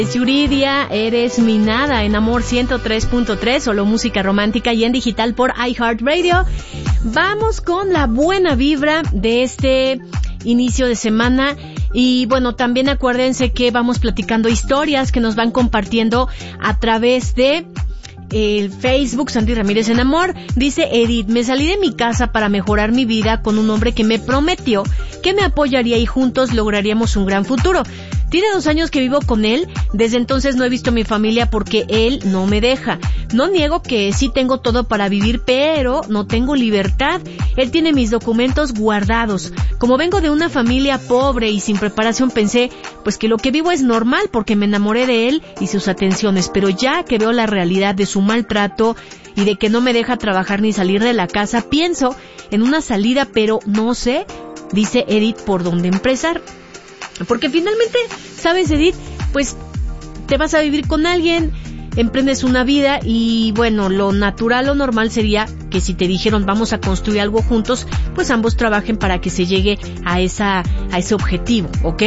Yuridia, eres mi nada en Amor 103.3, solo música romántica y en digital por iHeartRadio. Vamos con la buena vibra de este inicio de semana. Y bueno, también acuérdense que vamos platicando historias que nos van compartiendo a través de el Facebook Sandy Ramírez en Amor. Dice Edith, me salí de mi casa para mejorar mi vida con un hombre que me prometió que me apoyaría y juntos lograríamos un gran futuro. Tiene 2 años que vivo con él, desde entonces no he visto a mi familia porque él no me deja. No niego que sí tengo todo para vivir, pero no tengo libertad. Él tiene mis documentos guardados. Como vengo de una familia pobre y sin preparación, pensé pues que lo que vivo es normal porque me enamoré de él y sus atenciones, pero ya que veo la realidad de su maltrato y de que no me deja trabajar ni salir de la casa, pienso en una salida, pero no sé, dice Edith, por dónde empezar. Porque finalmente, ¿sabes, Edith? Pues te vas a vivir con alguien, emprendes una vida y bueno, lo natural o normal sería que si te dijeron vamos a construir algo juntos, pues ambos trabajen para que se llegue a ese objetivo, ¿ok?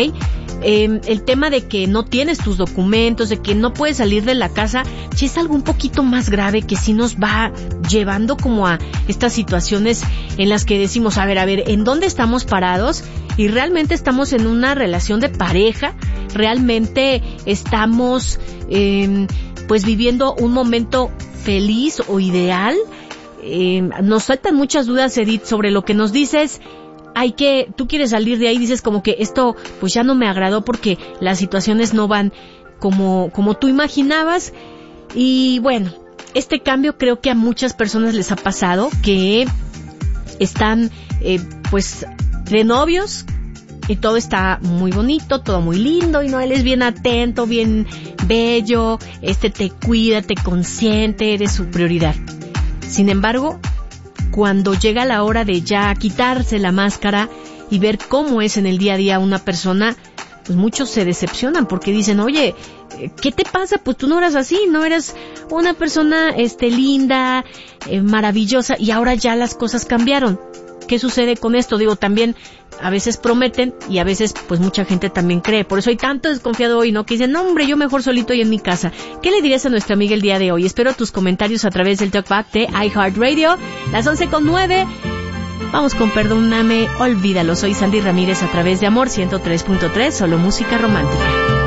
El tema de que no tienes tus documentos, de que no puedes salir de la casa, sí es algo un poquito más grave que sí nos va llevando como a estas situaciones en las que decimos, a ver, ¿en dónde estamos parados? Y realmente estamos en una relación de pareja, realmente estamos pues viviendo un momento feliz o ideal. Nos saltan muchas dudas, Edith, sobre lo que nos dices. Tú quieres salir de ahí, dices como que esto pues ya no me agradó porque las situaciones no van como tú imaginabas. Y bueno, este cambio creo que a muchas personas les ha pasado, que están pues de novios y todo está muy bonito, todo muy lindo y no, él es bien atento, bien bello, te cuida, te consiente, eres su prioridad. Sin embargo, cuando llega la hora de ya quitarse la máscara y ver cómo es en el día a día una persona, pues muchos se decepcionan porque dicen, oye, ¿qué te pasa? Pues tú no eras así, no eras una persona linda, maravillosa, y ahora ya las cosas cambiaron. ¿Qué sucede con esto? Digo, también a veces prometen y a veces pues mucha gente también cree. Por eso hay tanto desconfiado hoy, ¿no? Que dicen, no hombre, yo mejor solito y en mi casa. ¿Qué le dirías a nuestra amiga el día de hoy? Espero tus comentarios a través del Talkback de iHeartRadio. Las 11:09. Vamos con Perdóname, olvídalo. Soy Sandy Ramírez a través de Amor 103.3, solo música romántica.